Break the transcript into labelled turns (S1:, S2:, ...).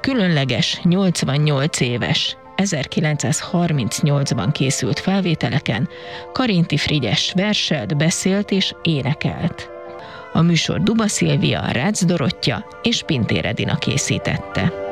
S1: különleges, 88 éves, 1938-ban készült felvételeken Karinthy Frigyes verselt, beszélt és énekelt. A műsor Duba Szilvia, Rácz Dorottya és Pintér Edina készítette.